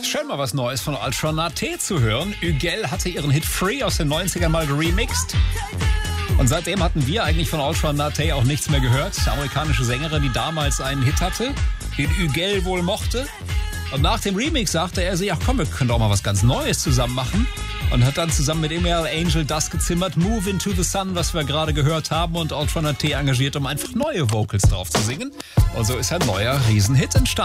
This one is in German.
Schön mal was Neues von Ultra Naté zu hören. Ügel hatte ihren Hit Free aus den 90ern mal geremixed. Und seitdem hatten wir eigentlich von Ultra Naté auch nichts mehr gehört. Die amerikanische Sängerin, die damals einen Hit hatte, den Ügel wohl mochte. Und nach dem Remix sagte er sich, ach komm, wir können doch mal was ganz Neues zusammen machen. Und hat dann zusammen mit Emerald Angel das gezimmert, Move Into the Sun, was wir gerade gehört haben, und Ultra Naté engagiert, um einfach neue Vocals drauf zu singen. Und so ist ein neuer Riesenhit entstanden.